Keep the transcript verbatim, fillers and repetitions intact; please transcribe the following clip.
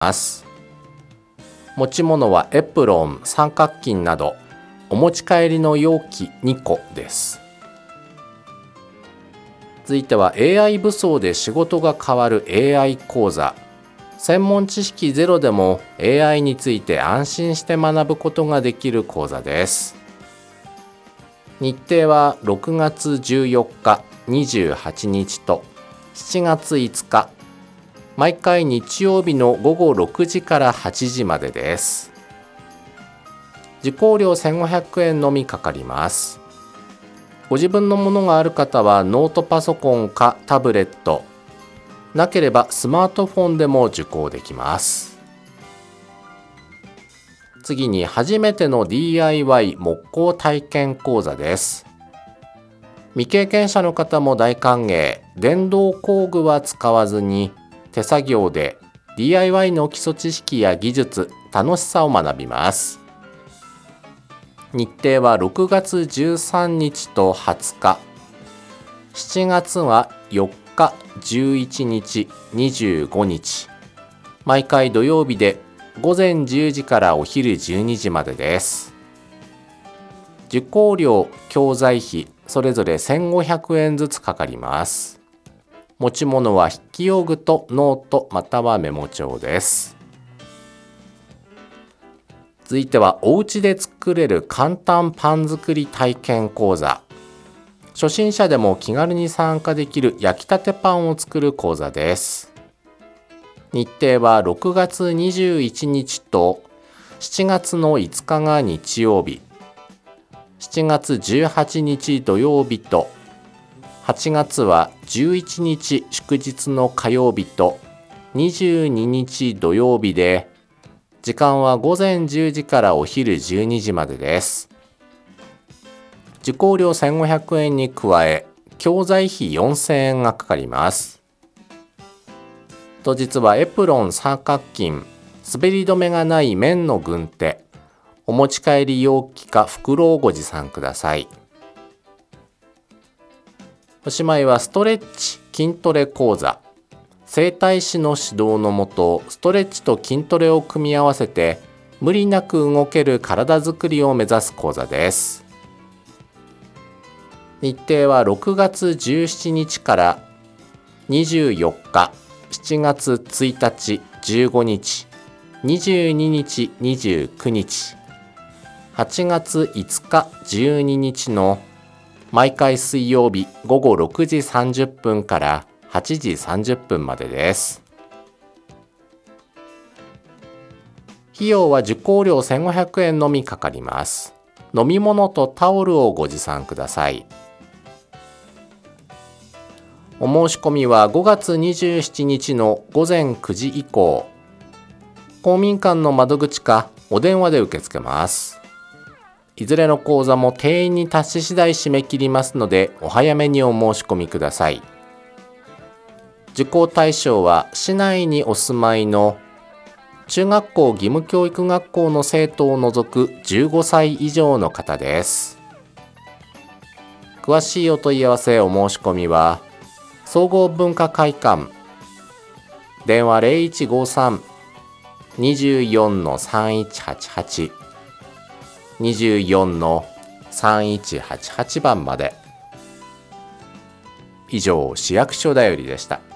ます。持ち物はエプロン、三角巾などお持ち帰りの容器にこです。続いては エーアイ 武装で仕事が変わる エーアイ 講座。専門知識ゼロでも エーアイ について安心して学ぶことができる講座です。日程はろくがつじゅうよっか、にじゅうはちにちとしちがついつか、毎回日曜日のごごろくじからはちじまでです。受講料せんごひゃくえんのみかかります。ご自分のものがある方はノートパソコンかタブレット、なければスマートフォンでも受講できます。次に初めての ディーアイワイ 木工体験講座です。未経験者の方も大歓迎。電動工具は使わずに手作業で ディーアイワイ の基礎知識や技術、楽しさを学びます。日程はろくがつじゅうさんにちとはつか、しちがつはよっか、じゅういちにち、にじゅうごにち、毎回土曜日でごぜんじゅうじからお昼じゅうにじまでです。受講料、教材費それぞれせんごひゃくえんずつかかります。持ち物は筆記用具とノートまたはメモ帳です。続いてはお家で作れる簡単パン作り体験講座。初心者でも気軽に参加できる焼きたてパンを作る講座です。日程はろくがつにじゅういちにちとしちがつのいつかが日曜日、しちがつじゅうはちにち土曜日とはちがつはじゅういちにち祝日の火曜日とにじゅうににち土曜日で、時間はごぜんじゅうじからお昼じゅうにじまでです。受講料せんごひゃくえんに加え、教材費よんせんえんがかかります。当日はエプロン、三角巾、滑り止めがない綿の軍手、お持ち帰り容器か袋をご持参ください。おしまいはストレッチ筋トレ講座。整体師の指導のもと、ストレッチと筋トレを組み合わせて無理なく動ける体づくりを目指す講座です。日程はろくがつじゅうしちにちからにじゅうよっか、しちがつついたち、じゅうごにち、にじゅうににち、にじゅうくにち、はちがついつか、じゅうににちの毎回水曜日ごごろくじさんじゅっぷんからはちじさんじゅっぷんまでです。費用は受講料せんごひゃくえんのみかかります。飲み物とタオルをご持参ください。お申し込みはごがつにじゅうしちにちのごぜんくじ以降、公民館の窓口かお電話で受け付けます。いずれの講座も定員に達し次第締め切りますので、お早めにお申し込みください。受講対象は市内にお住まいの中学校義務教育学校の生徒を除くじゅうごさい以上の方です。詳しいお問い合わせお申し込みは総合文化会館、電話 ゼロいちごさん にじゅうよん さんいちはちはち にじゅうよん さんいちはちはちばんまで。以上、市役所だよりでした。